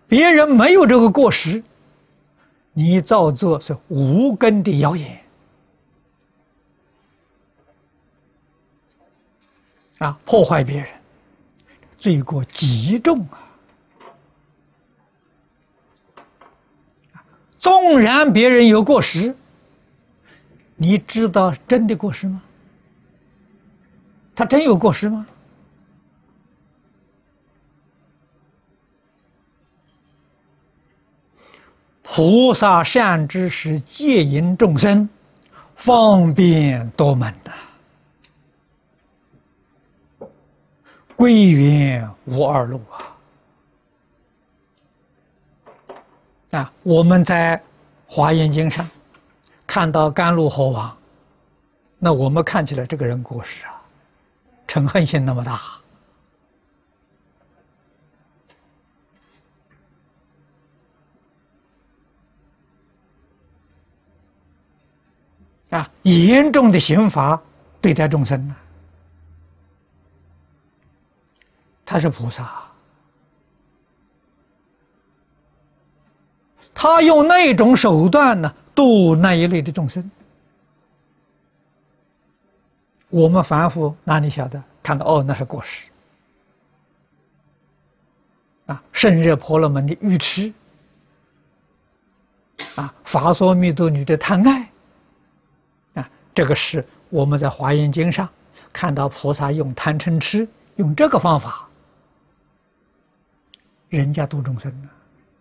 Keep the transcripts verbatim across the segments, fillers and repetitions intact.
别人没有这个过失，你造作是无根的谣言啊，破坏别人，罪过极重啊！纵然别人有过失，你知道真的过失吗？他真有过失吗？菩萨善知识戒引众生，方便多门呐、啊，归元无二路啊！啊，我们在《华严经》上看到甘露侯王，那我们看起来这个人过失啊，嗔恨心那么大。啊，严重的刑罚对待众生呢、啊，他是菩萨，他用那种手段呢度那一类的众生。我们凡夫哪里晓得？看到哦，那是过失啊！圣热婆罗门的愚痴啊，法所密度女的贪爱。这个是我们在《华严经》上看到菩萨用贪嗔痴，用这个方法，人家度众生呢。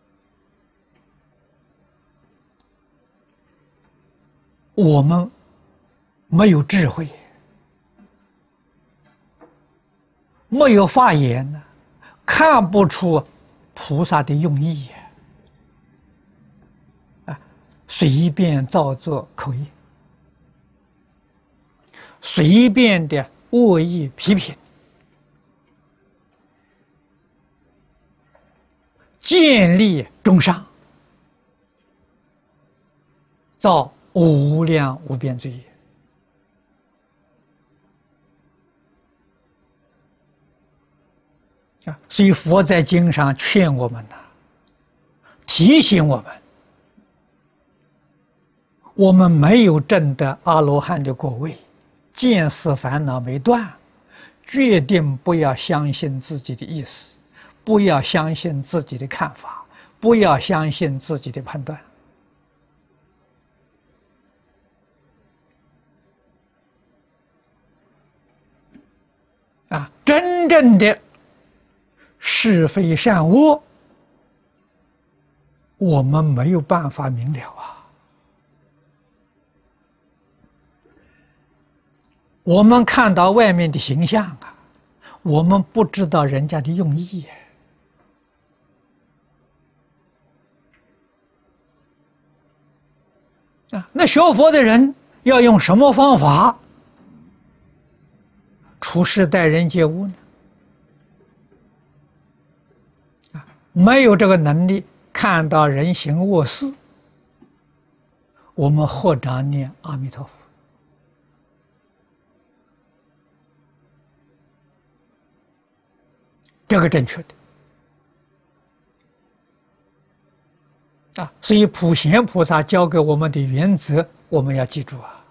我们没有智慧，没有法眼呢，看不出菩萨的用意啊，随便造作口业。随便的恶意批评，建立中伤，造无量无边罪业啊！所以佛在经上劝我们呐、啊，提醒我们，我们没有证得阿罗汉的果位。见思烦恼没断，决定不要相信自己的意思，不要相信自己的看法，不要相信自己的判断。啊，真正的是非善恶，我们没有办法明了啊。我们看到外面的形象啊，我们不知道人家的用意啊。那学佛的人要用什么方法处事待人接物呢？啊，没有这个能力，看到人行恶事，我们合掌念阿弥陀佛。这个正确的啊，所以普贤菩萨教给我们的原则，我们要记住啊。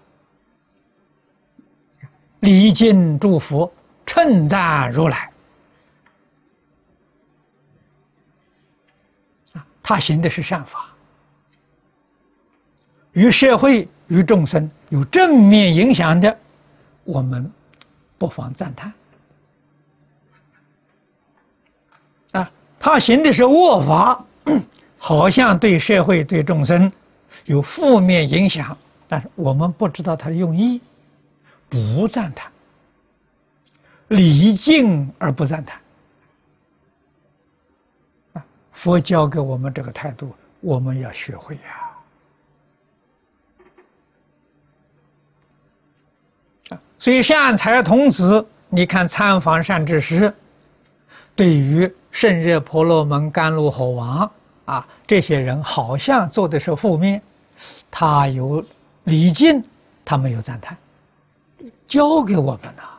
礼敬诸佛，称赞如来啊，他行的是善法，与社会与众生有正面影响的，我们不妨赞叹。啊，他行的是恶法，好像对社会对众生有负面影响，但是我们不知道他的用意，不赞叹，礼敬而不赞叹。啊，佛教给我们这个态度，我们要学会呀。啊，所以善财童子，你看参访善知识，对于圣热婆罗门、甘露侯王啊，这些人好像做的是负面，他有礼敬，他没有赞叹，教给我们了。